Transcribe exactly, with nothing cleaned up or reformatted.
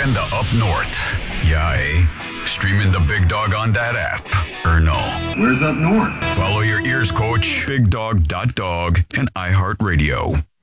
Talking the Up North. Yeah, eh? Streaming the Big Dog on that app. Or no? Where's Up North? Follow your ears, coach. big dog dot dog and iHeartRadio.